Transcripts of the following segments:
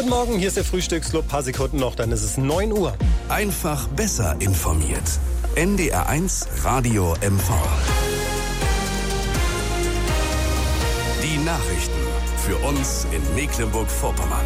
Guten Morgen, hier ist der Frühstücksclub. Ein paar Sekunden noch, dann ist es 9 Uhr. Einfach besser informiert. NDR1 Radio MV. Die Nachrichten für uns in Mecklenburg-Vorpommern.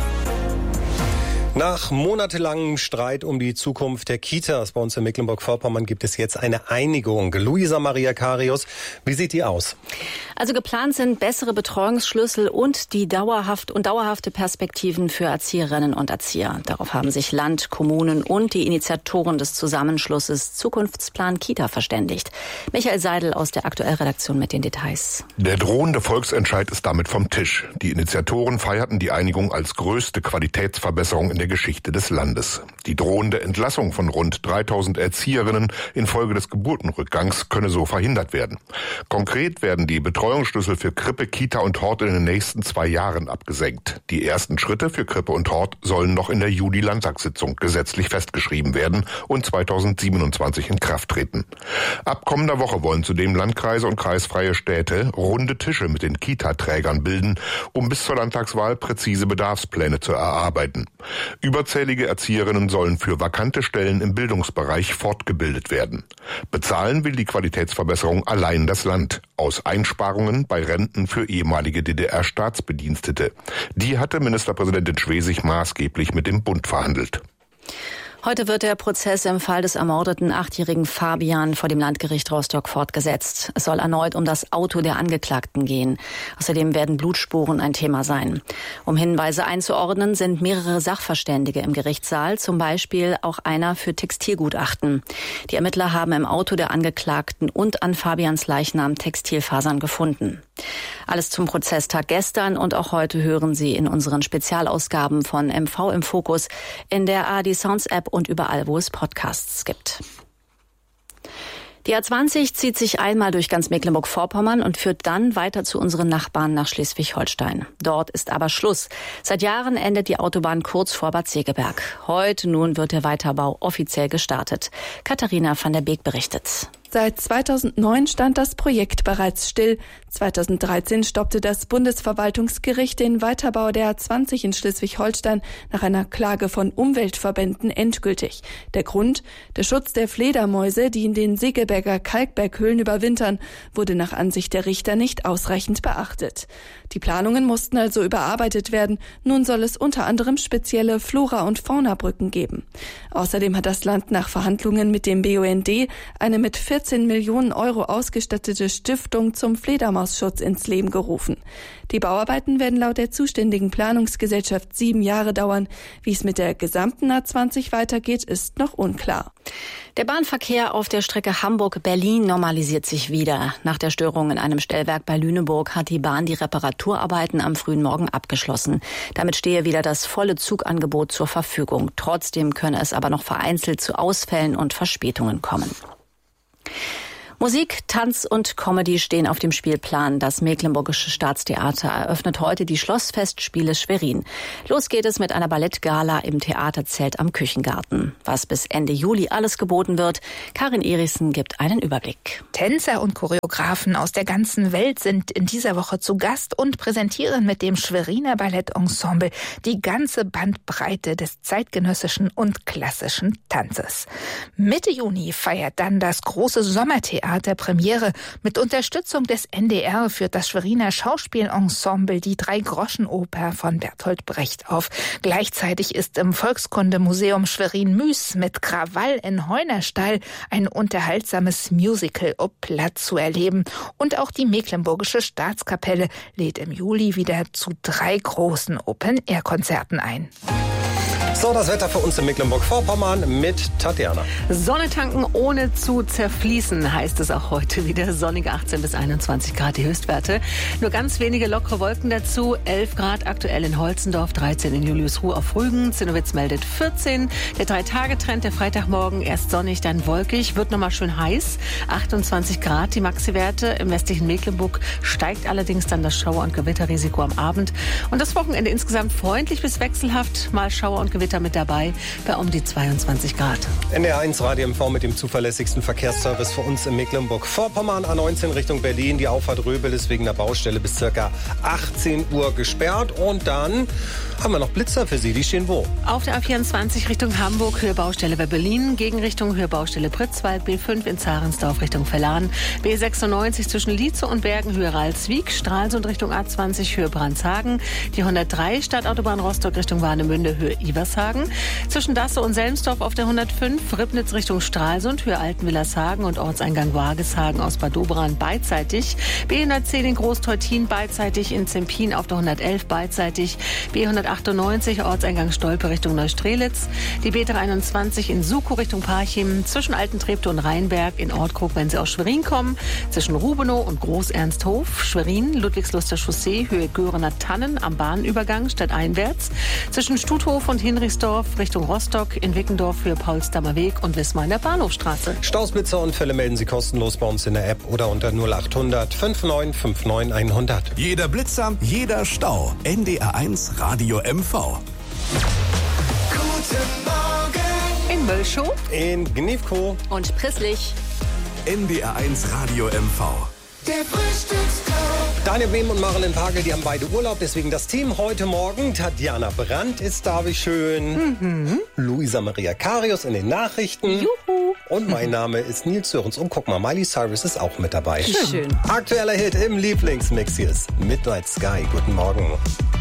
Nach monatelangem Streit um die Zukunft der Kitas bei uns in Mecklenburg-Vorpommern gibt es jetzt eine Einigung. Luisa Maria Karius, wie sieht die aus? Also geplant sind bessere Betreuungsschlüssel und die dauerhafte Perspektiven für Erzieherinnen und Erzieher. Darauf haben sich Land, Kommunen und die Initiatoren des Zusammenschlusses Zukunftsplan Kita verständigt. Michael Seidel aus der Aktuellredaktion mit den Details. Der drohende Volksentscheid ist damit vom Tisch. Die Initiatoren feierten die Einigung als größte Qualitätsverbesserung in der Geschichte des Landes. Die drohende Entlassung von rund 3000 Erzieherinnen infolge des Geburtenrückgangs könne so verhindert werden. Konkret werden die Betreuungsschlüssel für Krippe, Kita und Hort in den nächsten 2 Jahren abgesenkt. Die ersten Schritte für Krippe und Hort sollen noch in der Juli-Landtagssitzung gesetzlich festgeschrieben werden und 2027 in Kraft treten. Ab kommender Woche wollen zudem Landkreise und kreisfreie Städte runde Tische mit den Kita-Trägern bilden, um bis zur Landtagswahl präzise Bedarfspläne zu erarbeiten. Überzählige Erzieherinnen sollen für vakante Stellen im Bildungsbereich fortgebildet werden. Bezahlen will die Qualitätsverbesserung allein das Land aus Einsparungen bei Renten für ehemalige DDR-Staatsbedienstete. Die hatte Ministerpräsidentin Schwesig maßgeblich mit dem Bund verhandelt. Heute wird der Prozess im Fall des ermordeten 8-jährigen Fabian vor dem Landgericht Rostock fortgesetzt. Es soll erneut um das Auto der Angeklagten gehen. Außerdem werden Blutspuren ein Thema sein. Um Hinweise einzuordnen, sind mehrere Sachverständige im Gerichtssaal, zum Beispiel auch einer für Textilgutachten. Die Ermittler haben im Auto der Angeklagten und an Fabians Leichnam Textilfasern gefunden. Alles zum Prozesstag gestern und auch heute hören Sie in unseren Spezialausgaben von MV im Fokus, in der ARD Sounds App und überall, wo es Podcasts gibt. Die A20 zieht sich einmal durch ganz Mecklenburg-Vorpommern und führt dann weiter zu unseren Nachbarn nach Schleswig-Holstein. Dort ist aber Schluss. Seit Jahren endet die Autobahn kurz vor Bad Segeberg. Heute nun wird der Weiterbau offiziell gestartet. Katharina van der Beek berichtet. Seit 2009 stand das Projekt bereits still. 2013 stoppte das Bundesverwaltungsgericht den Weiterbau der A20 in Schleswig-Holstein nach einer Klage von Umweltverbänden endgültig. Der Grund? Der Schutz der Fledermäuse, die in den Segeberger Kalkberghöhlen überwintern, wurde nach Ansicht der Richter nicht ausreichend beachtet. Die Planungen mussten also überarbeitet werden. Nun soll es unter anderem spezielle Flora- und Faunabrücken geben. Außerdem hat das Land nach Verhandlungen mit dem BUND eine mit 14 Millionen Euro ausgestattete Stiftung zum Fledermausschutz ins Leben gerufen. Die Bauarbeiten werden laut der zuständigen Planungsgesellschaft 7 Jahre dauern. Wie es mit der gesamten A20 weitergeht, ist noch unklar. Der Bahnverkehr auf der Strecke Hamburg-Berlin normalisiert sich wieder. Nach der Störung in einem Stellwerk bei Lüneburg hat die Bahn die Reparaturarbeiten am frühen Morgen abgeschlossen. Damit stehe wieder das volle Zugangebot zur Verfügung. Trotzdem könne es aber noch vereinzelt zu Ausfällen und Verspätungen kommen. Musik, Tanz und Comedy stehen auf dem Spielplan. Das Mecklenburgische Staatstheater eröffnet heute die Schlossfestspiele Schwerin. Los geht es mit einer Ballettgala im Theaterzelt am Küchengarten. Was bis Ende Juli alles geboten wird, Karin Erichsen gibt einen Überblick. Tänzer und Choreografen aus der ganzen Welt sind in dieser Woche zu Gast und präsentieren mit dem Schweriner Ballettensemble die ganze Bandbreite des zeitgenössischen und klassischen Tanzes. Mitte Juni feiert dann das große Sommertheater Premiere. Mit Unterstützung des NDR führt das Schweriner Schauspielensemble die Drei-Groschen-Oper von Bertolt Brecht auf. Gleichzeitig ist im Volkskundemuseum Schwerin-Müs mit Krawall in Heunerstall ein unterhaltsames Musical au Platt zu erleben. Und auch die Mecklenburgische Staatskapelle lädt im Juli wieder zu 3 großen Open-Air-Konzerten ein. So, das Wetter für uns in Mecklenburg-Vorpommern mit Tatjana. Sonne tanken ohne zu zerfließen, heißt es auch heute wieder. Sonnige 18 bis 21 Grad die Höchstwerte. Nur ganz wenige lockere Wolken dazu. 11 Grad aktuell in Holzendorf, 13 in Juliusruh auf Rügen. Zinnowitz meldet 14. Der 3-Tage-Trend, der Freitagmorgen erst sonnig, dann wolkig. Wird nochmal schön heiß. 28 Grad die Maxi-Werte. Im westlichen Mecklenburg steigt allerdings dann das Schauer- und Gewitterrisiko am Abend. Und das Wochenende insgesamt freundlich bis wechselhaft. Mal Schauer und Gewitter Gewitter mit dabei bei um die 22 Grad. NDR1 Radio MV mit dem zuverlässigsten Verkehrsservice für uns in Mecklenburg-Vorpommern. A19 Richtung Berlin. Die Auffahrt Röbel ist wegen der Baustelle bis ca. 18 Uhr gesperrt. Und dann haben wir noch Blitzer für Sie. Die stehen wo? Auf der A24 Richtung Hamburg, Höhe Baustelle bei Berlin. Gegenrichtung Höhe Baustelle Pritzwald. B5 in Zarensdorf Richtung Verlan. B96 zwischen Lietze und Bergen, Höhe Ralswiek. Stralsund Richtung A20, Höhe Brandshagen. Die 103 Stadtautobahn Rostock Richtung Warnemünde, Höhe Ivershagen. Zwischen Dasse und Selmsdorf auf der 105. Ribnitz Richtung Stralsund, Höhe Altenwillershagen und Ortseingang Wageshagen aus Bad Doberan beidseitig. B110 in Großteutin beidseitig. In Zempin auf der 111 beidseitig. B198 Ortseingang Stolpe Richtung Neustrelitz. Die B321 in Sukow Richtung Parchim. Zwischen Altentreptow und Rheinberg in Ortkrug, wenn Sie aus Schwerin kommen. Zwischen Rubenow und Groß-Ernsthof. Schwerin, Ludwigsluster Chaussee, Höhe Görener Tannen am Bahnübergang stadteinwärts. Zwischen Stuthof und Hinrichsdorf Richtung Rostock. In Wickendorf Höhe Paulsdammer Weg und Wismar in der Bahnhofstraße. Staus, Blitzer und Fälle melden Sie kostenlos bei uns in der App oder unter 0800 5959 100. Jeder Blitzer, jeder Stau. NDR1 Radio MV. Guten Morgen. In Mölschow. In Gnewkow. Und Prisslich. NDR1 Radio MV. Der Frühstücksclub. Daniel Behm und Marilyn Pagel, die haben beide Urlaub, deswegen das Team heute Morgen. Tatjana Brandt ist da, wie schön. Luisa Maria Karius in den Nachrichten. Juhu. Und mein Name ist Nils Sörens. Und guck mal, Miley Cyrus ist auch mit dabei. Schön. Aktueller Hit im Lieblingsmix hier ist Midnight Sky. Guten Morgen.